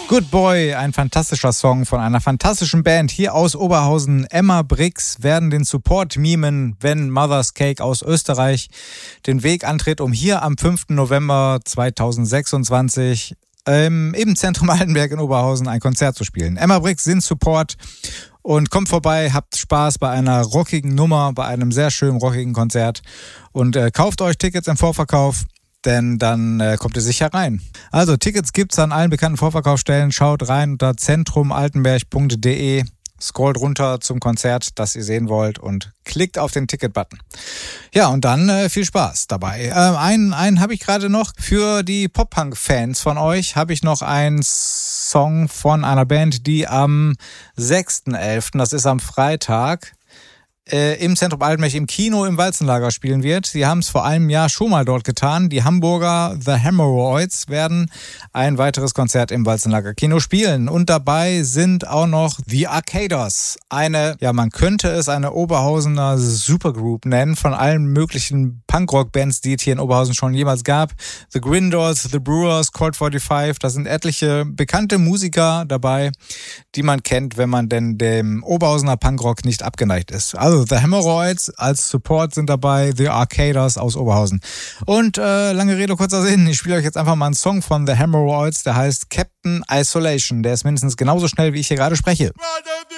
Good Boy, ein fantastischer Song von einer fantastischen Band hier aus Oberhausen. Emma Brix werden den Support mimen, wenn Mother's Cake aus Österreich den Weg antritt, um hier am 5. November 2026 im Zentrum Altenberg in Oberhausen ein Konzert zu spielen. Emma Brix sind Support und kommt vorbei, habt Spaß bei einer rockigen Nummer, bei einem sehr schönen rockigen Konzert und kauft euch Tickets im Vorverkauf. Denn dann kommt ihr sicher rein. Also Tickets gibt's an allen bekannten Vorverkaufsstellen. Schaut rein unter zentrumaltenberg.de, scrollt runter zum Konzert, das ihr sehen wollt und klickt auf den Ticket-Button. Ja, und dann viel Spaß dabei. Einen habe ich gerade noch. Für die Pop-Punk-Fans von euch habe ich noch einen Song von einer Band, die am 6.11., das ist am Freitag, im Zentrum Altenberg im Kino im Walzenlager spielen wird. Sie haben es vor einem Jahr schon mal dort getan. Die Hamburger The Hemorrhoids werden ein weiteres Konzert im Walzenlager Kino spielen. Und dabei sind auch noch The Arcaders. Man könnte es eine Oberhausener Supergroup nennen, von allen möglichen Punkrock-Bands, die es hier in Oberhausen schon jemals gab. The Grindors, The Brewers, Colt 45, da sind etliche bekannte Musiker dabei, die man kennt, wenn man denn dem Oberhausener Punkrock nicht abgeneigt ist. Also The Hemorrhoids als Support sind dabei, The Arcaders aus Oberhausen. Und lange Rede, kurzer Sinn, ich spiele euch jetzt einfach mal einen Song von The Hemorrhoids, der heißt Captain Isolation. Der ist mindestens genauso schnell, wie ich hier gerade spreche.